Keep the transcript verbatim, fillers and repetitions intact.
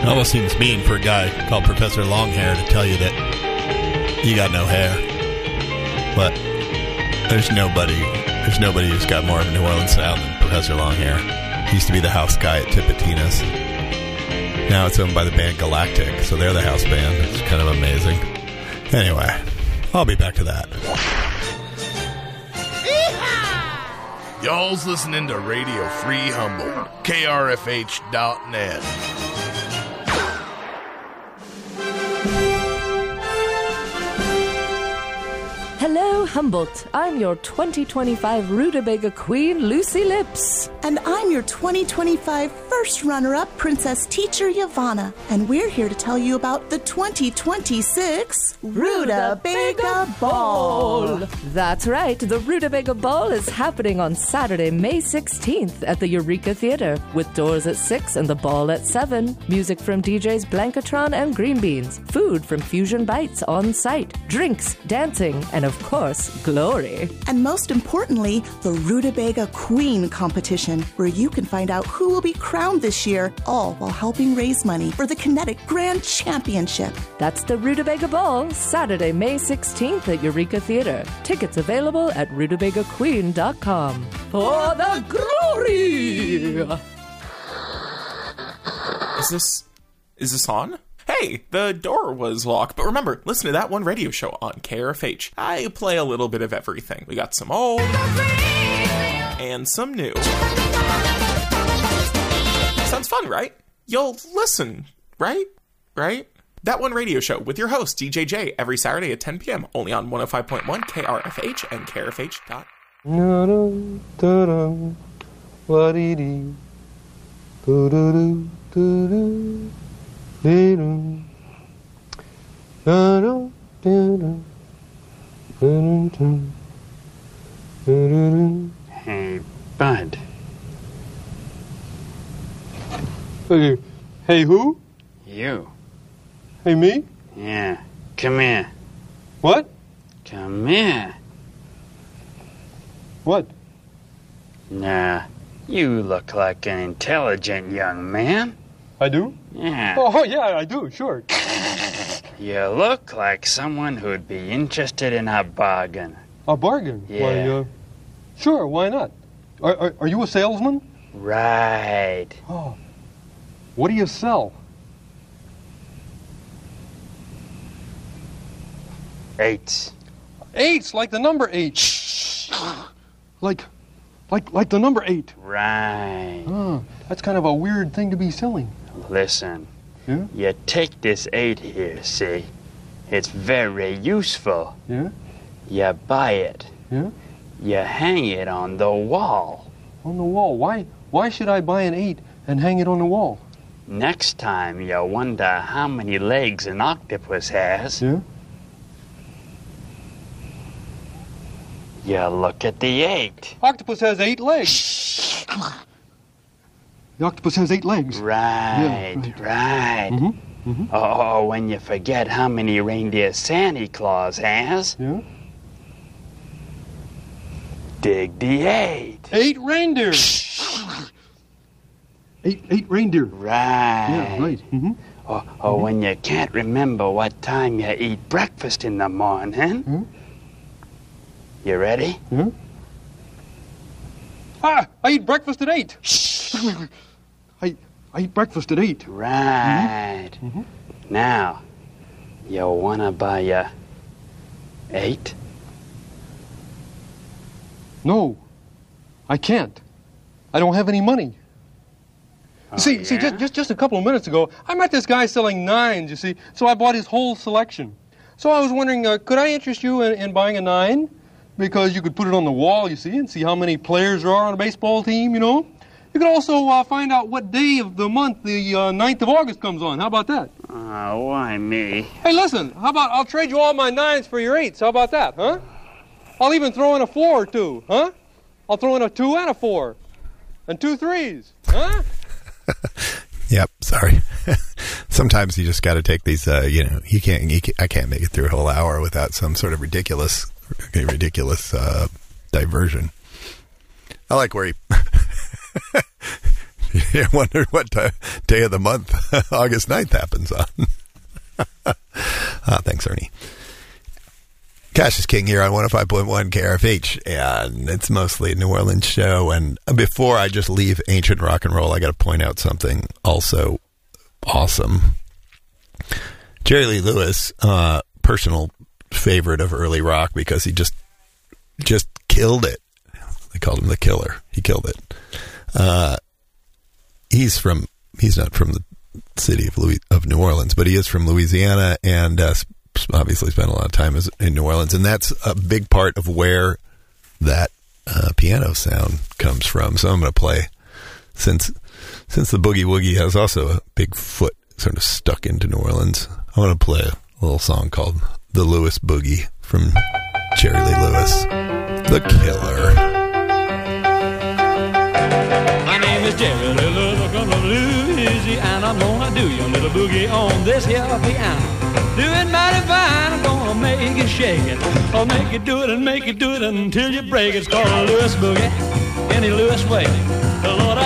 It almost seems mean for a guy called Professor Longhair to tell you that you got no hair. But there's nobody, there's nobody who's got more of a New Orleans sound than Professor Longhair. He used to be the house guy at Tipitina's. Now it's owned by the band Galactic, so they're the house band. It's kind of amazing. Anyway, I'll be back to that. Y'all's listening to Radio Free Humboldt, K R F H dot net. Hello, Humboldt. I'm your twenty twenty-five Rutabaga Queen, Lucy Lips. And I'm your twenty twenty-five first runner-up, Princess Teacher Yavanna. And we're here to tell you about the twenty twenty-six Rutabaga Ball. That's right. The Rutabaga Ball is happening on Saturday, May sixteenth at the Eureka Theater, with doors at six and the ball at seven. Music from D Js Blankatron and Green Beans. Food from Fusion Bites on site. Drinks, dancing, and of course, glory. And most importantly, the Rutabaga Queen competition, where you can find out who will be crowned this year, all while helping raise money for the Kinetic Grand Championship. That's the Rutabaga Ball, Saturday, May sixteenth at Eureka Theater. Tickets available at rutabaga queen dot com. For the glory! Is this... is this on? Hey, the door was locked, but remember, listen to that one radio show on K R F H. I play a little bit of everything. We got some old and some new. Sounds fun, right? You'll listen, right? Right? That One Radio Show with your host, D J J, every Saturday at ten p.m. only on one oh five point one K R F H and K R F H dot Hey, Bud. Hey, hey, who? You. Hey, me? Yeah. Come here. What? Come here. What? Nah, you look like an intelligent young man. I do? Yeah. Oh, yeah, I do, sure. You look like someone who'd be interested in a bargain. A bargain? Yeah. Why, uh, sure, why not? Are, are, are you a salesman? Right. Oh. What do you sell? Eights. Eights, like the number eight. like, like, like the number eight. Right. Oh, that's kind of a weird thing to be selling. Listen. Yeah? You take this eight here, see? It's very useful. Yeah? You buy it. Yeah? You hang it on the wall. On the wall. Why, why should I buy an eight and hang it on the wall? Next time you wonder how many legs an octopus has, Yeah? you look at the eight. Octopus has eight legs. The octopus has eight legs. Right, Yeah, right. right. Mm-hmm. Mm-hmm. Oh, when you forget how many reindeer Santa Claus has, Yeah? dig the eight. Eight reindeer. Eight, eight reindeer. Right. Yeah, right. Mm-hmm. Or, or when you can't remember what time you eat breakfast in the morning. Hmm? You ready? Yeah? Ah, I eat breakfast at eight. I, I eat breakfast at eight. Right. Mm-hmm. Now, you wanna buy a eight? No, I can't. I don't have any money. Oh, see, yeah? see, just, just just a couple of minutes ago, I met this guy selling nines, you see, so I bought his whole selection. So I was wondering, uh, could I interest you in, in buying a nine? Because you could put it on the wall, you see, and see how many players there are on a baseball team, you know? You could also uh, find out what day of the month the uh, ninth of August comes on. How about that? Uh, why me? Hey, listen, how about I'll trade you all my nines for your eights? How about that, huh? I'll even throw in a four or two, huh? I'll throw in a two and a four. And two threes, huh? Yep, sorry. Sometimes you just got to take these, uh, you know, you can't, you can't, I can't make it through a whole hour without some sort of ridiculous, ridiculous uh, diversion. I like where he, I wonder what t- day of the month August ninth happens on. ah, thanks, Ernie. Cash is King here on one oh five point one K R F H, and it's mostly a New Orleans show. And before I just leave ancient rock and roll, I got to point out something also awesome. Jerry Lee Lewis, uh, personal favorite of early rock because he just just killed it. They called him the Killer. He killed it. Uh, he's from he's not from the city of Louis, of New Orleans, but he is from Louisiana, and uh, obviously spent a lot of time in New Orleans, and that's a big part of where that uh, piano sound comes from. So I'm going to play, since since the boogie woogie has also a big foot sort of stuck into New Orleans, I want to play a little song called The Lewis Boogie from Jerry Lee Lewis, the Killer. My name is Jerry Lee Lewis from Louisiana. I'm gonna do your little boogie on this here piano. Doing mighty fine, I'm gonna make it shake it. I'll make it do it and make it do it until you break it. It's called a Lewis Boogie, any Lewis way. The Lord